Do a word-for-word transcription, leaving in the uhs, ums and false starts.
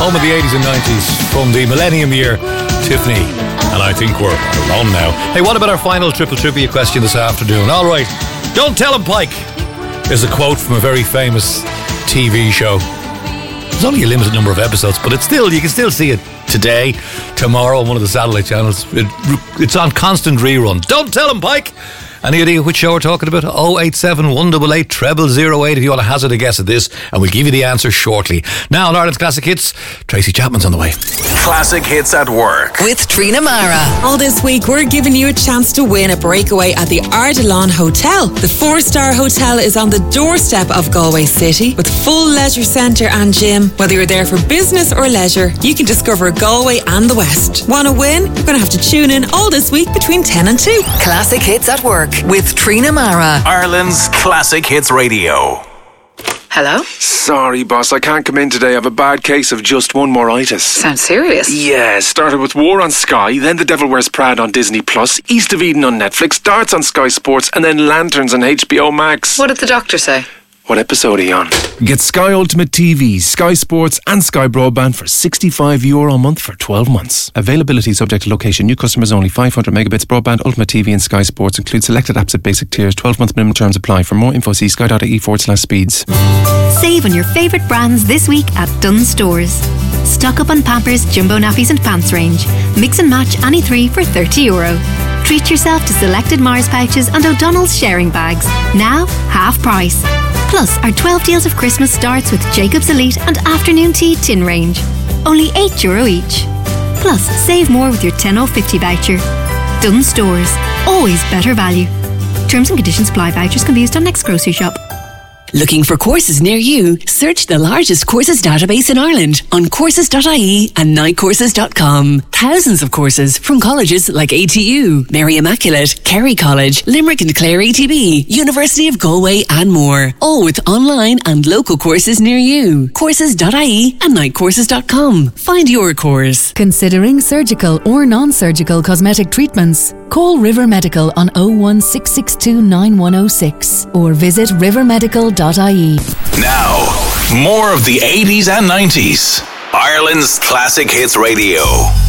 Home of the eighties and nineties from the millennium year, Tiffany. And I think we're on now. Hey, what about our final triple trivia question this afternoon? All right. Don't tell him, Pike. Is a quote from a very famous T V show. There's only a limited number of episodes, but it's still, you can still see it today, tomorrow on one of the satellite channels. It, it's on constant rerun. Don't tell him, Pike. Any idea which show we're talking about? oh eight seven, one eight eight, zero zero zero eight if you want to hazard a guess at this, and we'll give you the answer shortly. Now on Ireland's Classic Hits, Tracy Chapman's on the way. Classic Hits at Work with Trina Mara. All this week we're giving you a chance to win a breakaway at the Ardilaun Hotel. The four-star hotel is on the doorstep of Galway City with full leisure centre and gym. Whether you're there for business or leisure, you can discover Galway and the West. Want to win? You're going to have to tune in all this week between ten and two. Classic Hits at Work with Trina Mara. Ireland's Classic Hits Radio. Hello? Sorry, boss, I can't come in today. I have a bad case of just one moritis. Sounds serious. Yeah, started with War on Sky, then The Devil Wears Prada on Disney Plus, East of Eden on Netflix, Darts on Sky Sports, and then Lanterns on H B O Max. What did the doctor say? What episode are you on? Get Sky Ultimate T V, Sky Sports and Sky Broadband for sixty-five euro a month for twelve months. Availability subject to location. New customers only. five hundred megabits broadband, Ultimate T V and Sky Sports. Include selected apps at basic tiers. twelve month minimum terms apply. For more info see sky.ie forward slash speeds. Save on your favourite brands this week at Dunnes Stores. Stock up on Pampers, Jumbo Nappies and Pants range. Mix and match any three for thirty euro. Treat yourself to selected Mars pouches and O'Donnell's sharing bags. Now, half price. Plus, our twelve deals of Christmas starts with Jacob's Elite and Afternoon Tea tin range. Only eight euro each. Plus, save more with your ten oh fifty voucher. Dunnes Stores. Always better value. Terms and conditions apply. Vouchers can be used on next grocery shop. Looking for courses near you? Search the largest courses database in Ireland on courses dot I E and night courses dot com. Thousands of courses from colleges like A T U, Mary Immaculate, Kerry College, Limerick and Clare A T B, University of Galway and more. All with online and local courses near you. courses dot I E and night courses dot com. Find your course. Considering surgical or non-surgical cosmetic treatments? Call River Medical on oh one six six two nine one oh six or visit river medical dot I E. Now, more of the eighties and nineties. Ireland's Classic Hits Radio.